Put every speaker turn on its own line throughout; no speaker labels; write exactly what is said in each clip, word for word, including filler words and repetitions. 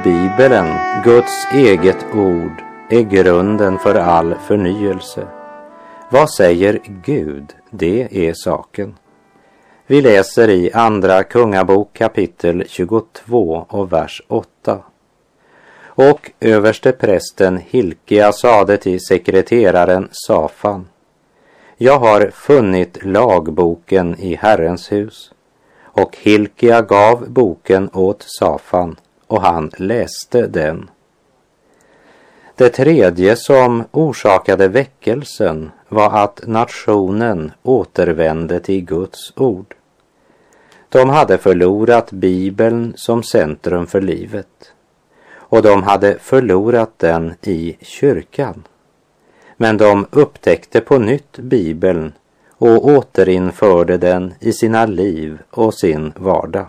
Bibeln, Guds eget ord, är grunden för all förnyelse. Vad säger Gud? Det är saken. Vi läser i andra kungabok kapitel tjugotvå och vers åtta. Och överste prästen Hilkia sade till sekreteraren Safan: Jag har funnit lagboken i Herrens hus. Och Hilkia gav boken åt Safan, och han läste den. Det tredje som orsakade väckelsen var att nationen återvände till Guds ord. De hade förlorat Bibeln som centrum för livet, och de hade förlorat den i kyrkan. Men de upptäckte på nytt Bibeln och återinförde den i sina liv och sin vardag.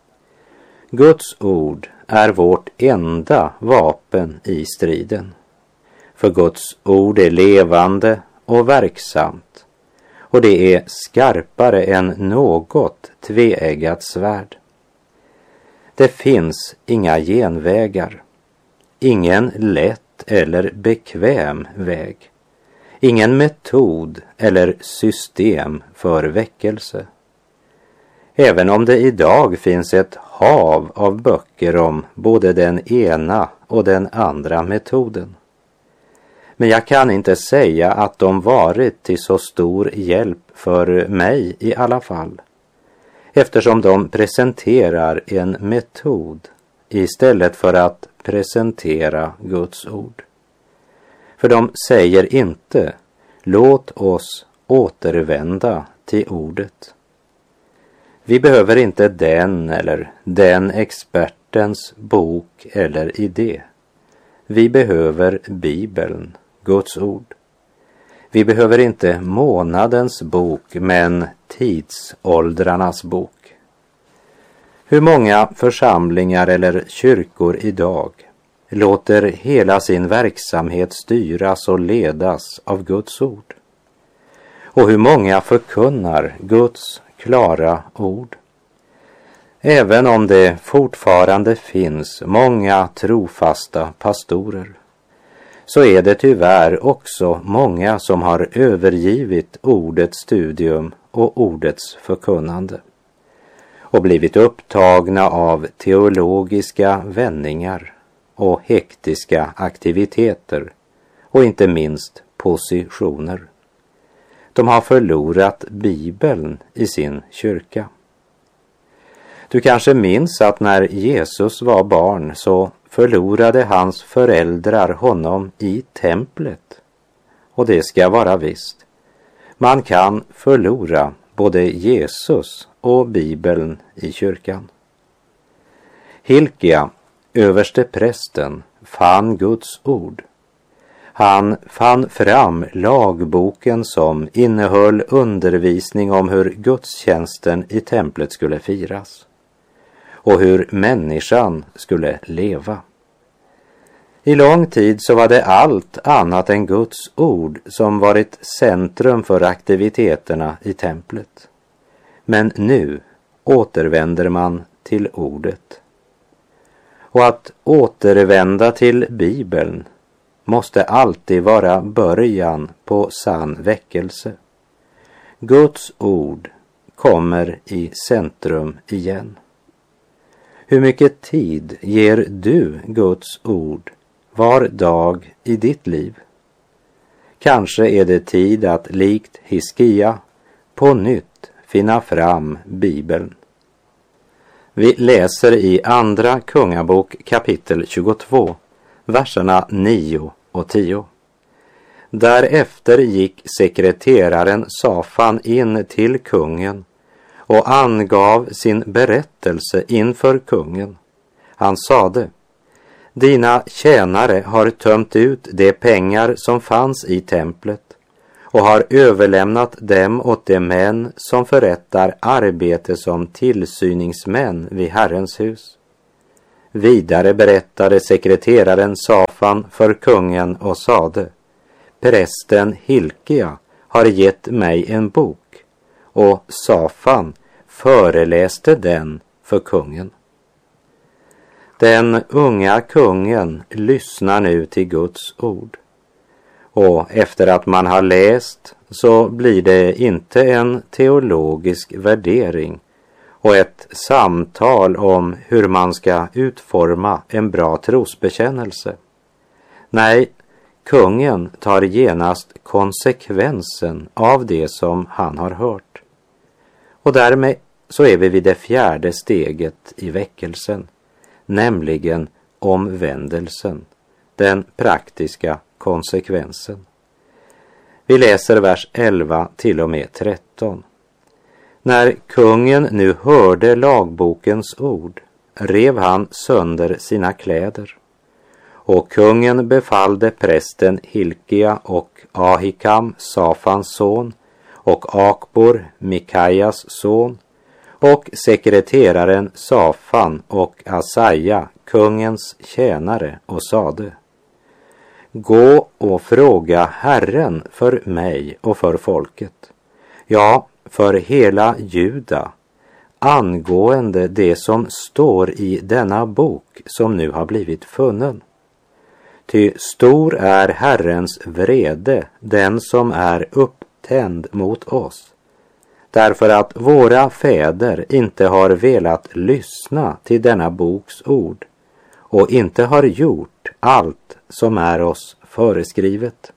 Guds ord är vårt enda vapen i striden. För Guds ord är levande och verksamt, och det är skarpare än något tveeggat svärd. Det finns inga genvägar, ingen lätt eller bekväm väg, ingen metod eller system för väckelse. Även om det idag finns ett hav av böcker om både den ena och den andra metoden. Men jag kan inte säga att de varit till så stor hjälp för mig i alla fall, eftersom de presenterar en metod istället för att presentera Guds ord. För de säger inte: låt oss återvända till ordet. Vi behöver inte den eller den expertens bok eller idé. Vi behöver Bibeln, Guds ord. Vi behöver inte månadens bok, men tidsåldrarnas bok. Hur många församlingar eller kyrkor idag låter hela sin verksamhet styras och ledas av Guds ord? Och hur många förkunnar Guds klara ord? Även om det fortfarande finns många trofasta pastorer, så är det tyvärr också många som har övergivit ordets studium och ordets förkunnande och blivit upptagna av teologiska vändningar och hektiska aktiviteter och inte minst positioner. De har förlorat Bibeln i sin kyrka. Du kanske minns att när Jesus var barn så förlorade hans föräldrar honom i templet. Och det ska vara visst. Man kan förlora både Jesus och Bibeln i kyrkan. Hilkia, överste prästen, fann Guds ord. Han fann fram lagboken som innehöll undervisning om hur gudstjänsten i templet skulle firas och hur människan skulle leva. I lång tid så var det allt annat än Guds ord som varit centrum för aktiviteterna i templet. Men nu återvänder man till ordet. Och att återvända till Bibeln måste alltid vara början på sann väckelse. Guds ord kommer i centrum igen. Hur mycket tid ger du Guds ord var dag i ditt liv? Kanske är det tid att likt Hiskia på nytt finna fram Bibeln. Vi läser i andra kungabok kapitel tjugotvå, verserna nio och tio. Därefter gick sekreteraren Safan in till kungen och angav sin berättelse inför kungen. Han sade: dina tjänare har tömt ut de pengar som fanns i templet och har överlämnat dem åt de män som förrättar arbete som tillsyningsmän vid Herrens hus. Vidare berättade sekreteraren Safan för kungen och sade: prästen Hilkia har gett mig en bok, och Safan föreläste den för kungen. Den unga kungen lyssnar nu till Guds ord. Och efter att man har läst så blir det inte en teologisk värdering och ett samtal om hur man ska utforma en bra trosbekännelse. Nej, kungen tar genast konsekvensen av det som han har hört. Och därmed så är vi vid det fjärde steget i väckelsen, nämligen omvändelsen, den praktiska konsekvensen. Vi läser vers elva till och med tretton. När kungen nu hörde lagbokens ord rev han sönder sina kläder. Och kungen befallde prästen Hilkia och Ahikam, Safans son, och Akbor, Mikajas son, och sekreteraren Safan och Asaja, kungens tjänare, och sade: Gå och fråga Herren för mig och för folket, ja, för hela Juda, angående det som står i denna bok som nu har blivit funnen. Ty stor är Herrens vrede, den som är upptänd mot oss, därför att våra fäder inte har velat lyssna till denna boks ord och inte har gjort allt som är oss föreskrivet.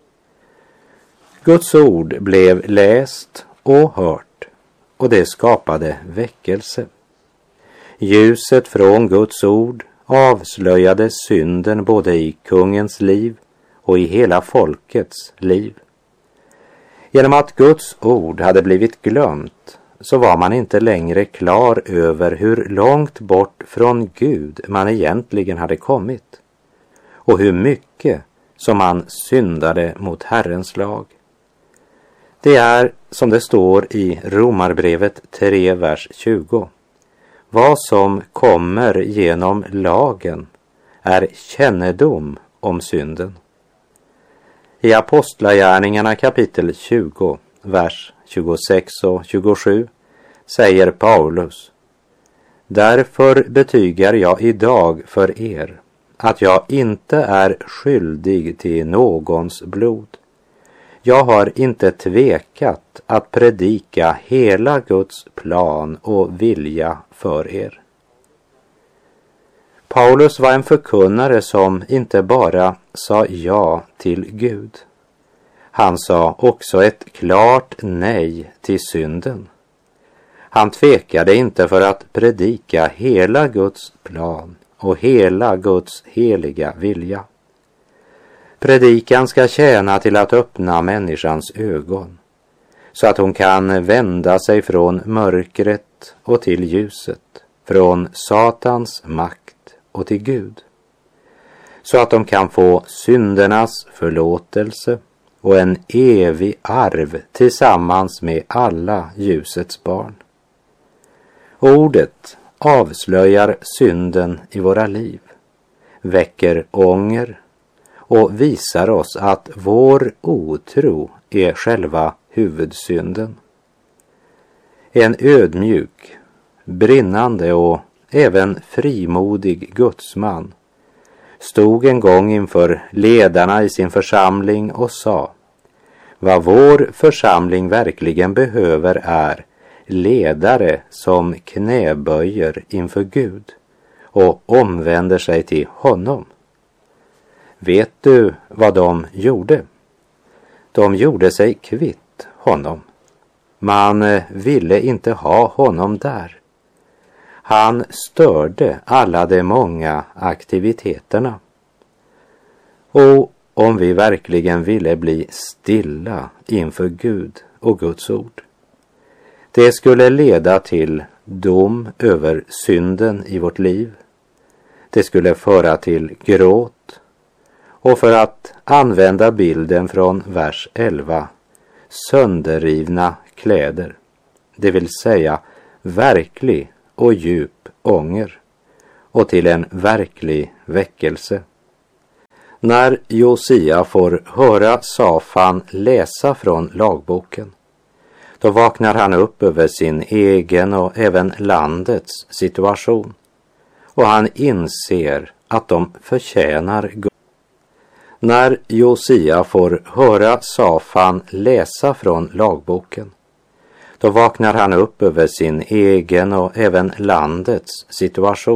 Guds ord blev läst och hört, och det skapade väckelse. Ljuset från Guds ord avslöjade synden både i kungens liv och i hela folkets liv. Genom att Guds ord hade blivit glömt så var man inte längre klar över hur långt bort från Gud man egentligen hade kommit och hur mycket som man syndade mot Herrens lag. Det är som det står i Romarbrevet tre, vers tjugo. Vad som kommer genom lagen är kännedom om synden. I Apostlagärningarna kapitel tjugo, vers tjugosex och tjugosju säger Paulus: Därför betygar jag idag för er att jag inte är skyldig till någons blod. Jag har inte tvekat att predika hela Guds plan och vilja för er. Paulus var en förkunnare som inte bara sa ja till Gud. Han sa också ett klart nej till synden. Han tvekade inte för att predika hela Guds plan och hela Guds heliga vilja. Predikan ska tjäna till att öppna människans ögon, så att hon kan vända sig från mörkret och till ljuset, från Satans makt och till Gud, så att de kan få syndernas förlåtelse och en evig arv tillsammans med alla ljusets barn. Ordet avslöjar synden i våra liv, väcker ånger och visar oss att vår otro är själva huvudsynden. En ödmjuk, brinnande och även frimodig gudsman stod en gång inför ledarna i sin församling och sa: vad vår församling verkligen behöver är ledare som knäböjer inför Gud och omvänder sig till honom. Vet du vad de gjorde? De gjorde sig kvitt honom. Man ville inte ha honom där. Han störde alla de många aktiviteterna. Och om vi verkligen ville bli stilla inför Gud och Guds ord, det skulle leda till dom över synden i vårt liv. Det skulle föra till gråt. Och för att använda bilden från vers elva, sönderrivna kläder. Det vill säga verklig och djup ånger och till en verklig väckelse. När Josia får höra Safan läsa från lagboken, då vaknar han upp över sin egen och även landets situation och han inser att de förtjänar Gud. När Josia får höra Safan läsa från lagboken, då vaknar han upp över sin egen och även landets situation.